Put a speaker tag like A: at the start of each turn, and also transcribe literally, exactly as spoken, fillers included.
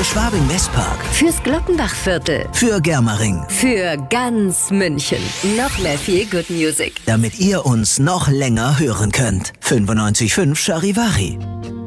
A: Für Schwabing-Westpark.
B: Fürs Glockenbachviertel.
A: Für Germering.
B: Für ganz München. Noch mehr viel Good Music.
A: Damit ihr uns noch länger hören könnt. fünfundneunzig Komma fünf Charivari.